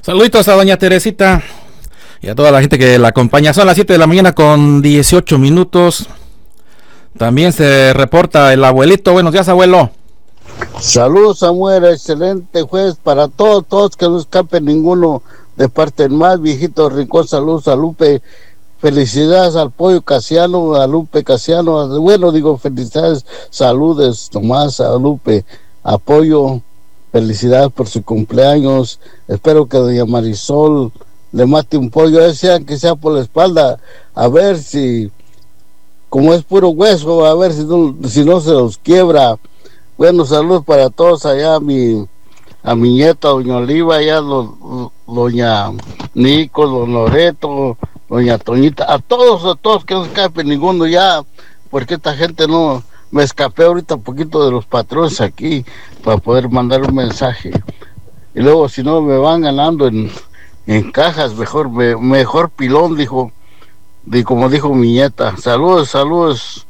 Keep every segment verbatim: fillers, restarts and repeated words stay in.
Saluditos a doña Teresita y a toda la gente que la acompaña. Son las siete de la mañana con dieciocho minutos. También se reporta el abuelito. Buenos días, abuelo. Saludos, Samuel. Excelente jueves para todos, todos, que no escape ninguno de parte del más viejito Rincón. Saludos a Lupe. Felicidades al Pollo Casiano, a Lupe Casiano. Bueno, digo, felicidades, saludes, Tomás, a Lupe, apoyo. Felicidades por su cumpleaños. Espero que doña Marisol le mate un pollo, ese que sea por la espalda, a ver si, como es puro hueso, a ver si no, si no se los quiebra. Bueno, saludos para todos allá, a mi, a mi nieta, doña Oliva, allá, lo, doña Nico, don Loreto, doña Toñita, a todos, a todos, que no escape ninguno ya, porque esta gente no... Me escapé ahorita un poquito de los patrones aquí para poder mandar un mensaje. Y luego, si no, me van ganando en, en cajas, mejor me, mejor pilón, dijo, de, como dijo mi nieta. Saludos, saludos.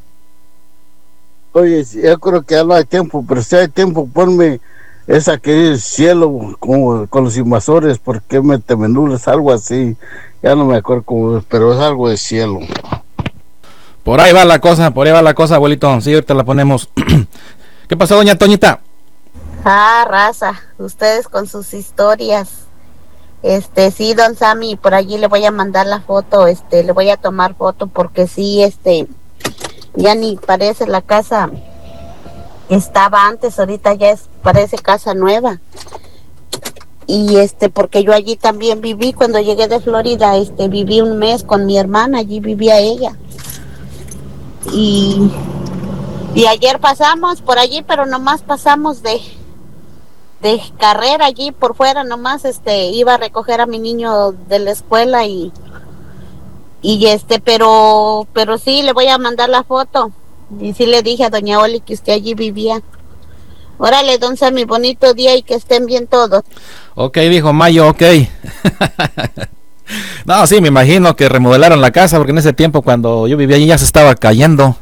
Oye, yo creo que ya no hay tiempo, pero si hay tiempo, ponme esa que es cielo, como con los invasores, porque me te menules, algo así. Ya no me acuerdo cómo, pero es algo de cielo. Por ahí va la cosa, por ahí va la cosa, abuelito. Sí, ahorita la ponemos. ¿Qué pasó, doña Toñita? Ah, raza, ustedes con sus historias. Este, sí, don Sammy, por allí le voy a mandar la foto, este, le voy a tomar foto porque sí, este, ya ni parece la casa estaba antes, ahorita ya es, parece casa nueva. Y este, porque yo allí también viví cuando llegué de Florida, este, viví un mes con mi hermana, allí vivía ella. Y, y ayer pasamos por allí, pero nomás pasamos de, de carrera allí por fuera, nomás este, iba a recoger a mi niño de la escuela y, y este, pero, pero sí, le voy a mandar la foto. Y sí le dije a doña Oli que usted allí vivía. Órale, don Sammy, bonito día y que estén bien todos. Ok, dijo Mayo, ok. No, sí, me imagino que remodelaron la casa porque en ese tiempo cuando yo vivía allí ya se estaba cayendo.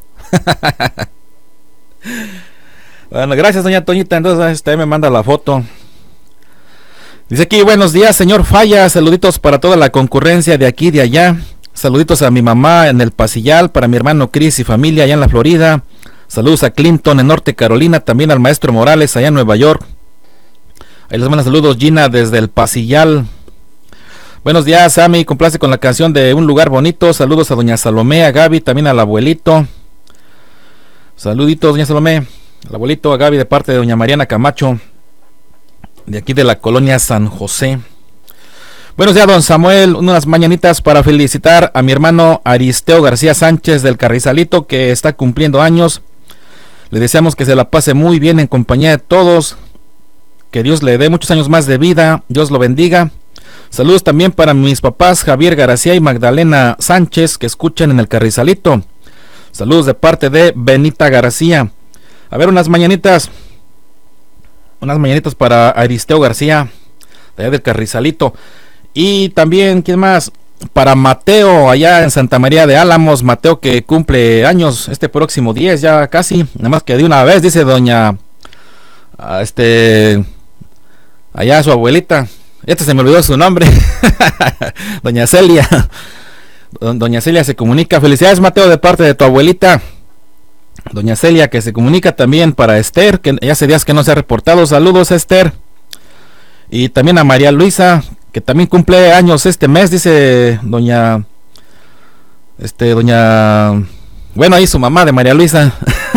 Bueno, gracias, doña Toñita. Entonces este me manda la foto. Dice aquí, buenos días, señor Falla. Saluditos para toda la concurrencia de aquí y de allá. Saluditos a mi mamá en el Pasillal, para mi hermano Chris y familia allá en la Florida. Saludos a Clinton en Norte Carolina, también al maestro Morales allá en Nueva York. Ahí les manda saludos Gina desde el Pasillal. Buenos días, Sammy, complace con la canción de Un Lugar Bonito. Saludos a doña Salomé, a Gaby, también al abuelito. Saluditos, doña Salomé, al abuelito, a Gaby, de parte de doña Mariana Camacho, de aquí de la colonia San José. Buenos días, don Samuel, unas mañanitas para felicitar a mi hermano Aristeo García Sánchez del Carrizalito, que está cumpliendo años. Le deseamos que se la pase muy bien en compañía de todos, que Dios le dé muchos años más de vida, Dios lo bendiga. Saludos también para mis papás Javier García y Magdalena Sánchez, que escuchan en el Carrizalito. Saludos de parte de Benita García. A ver, unas mañanitas. Unas mañanitas para Aristeo García, de allá del Carrizalito. Y también, ¿quién más? Para Mateo, allá en Santa María de Álamos. Mateo, que cumple años este próximo diez, ya casi. Nada más que de una vez, dice doña... Este... Allá su abuelita. Este se me olvidó su nombre. Doña Celia. Doña Celia se comunica. Felicidades, Mateo, de parte de tu abuelita. Doña Celia, que se comunica también para Esther, que ya hace días que no se ha reportado. Saludos, Esther. Y también a María Luisa, que también cumple años este mes, dice doña... Este, doña... Bueno, ahí su mamá de María Luisa.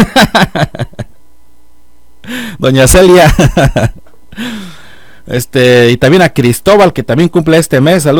Doña Celia. Este, y también a Cristóbal, que también cumple este mes. Saludos.